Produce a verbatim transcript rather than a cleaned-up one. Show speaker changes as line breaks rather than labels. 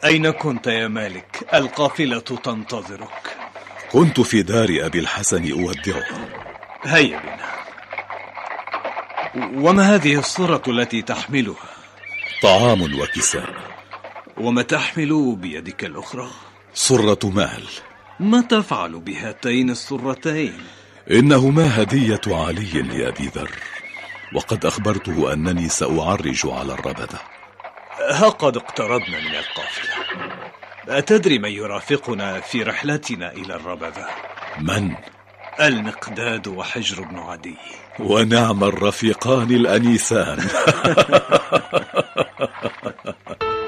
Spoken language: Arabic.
أين كنت يا مالك؟ القافلة تنتظرك.
كنت في دار أبي الحسن أودعه.
هيا بنا. وما هذه الصورة التي تحملها؟
طعام وكساء.
وما تحمل بيدك الأخرى؟
صرة مال.
ما تفعل بهاتين الصرتين؟
إنهما هدية علي لأبي ذر، وقد أخبرته أنني سأعرج على الربذة.
ها قد اقتربنا من القافلة. أتدري من يرافقنا في رحلتنا إلى الربذة؟
من؟
المقداد وحجر بن عدي.
ونعم الرفيقان الأنيسان.